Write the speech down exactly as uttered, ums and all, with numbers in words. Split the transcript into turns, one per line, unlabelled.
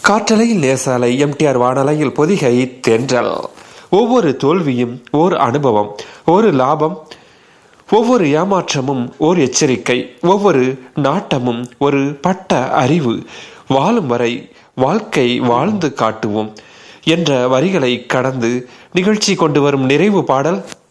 காற்றலையில் நேசாலை, எம்டிஆர் வானலையில் பொதிகை தென்றல். ஒவ்வொரு தோல்வியும் ஓர் அனுபவம், ஒரு லாபம், ஒவ்வொரு ஏமாற்றமும் ஓர் எச்சரிக்கை, ஒவ்வொரு நாட்டமும் ஒரு பட்ட அறிவு. வாழும் வரை வாழ்க்கை வாழ்ந்து காட்டுவோம் என்ற வரிகளை கடந்து நிகழ்ச்சி கொண்டு வரும் நிறைவு பாடல்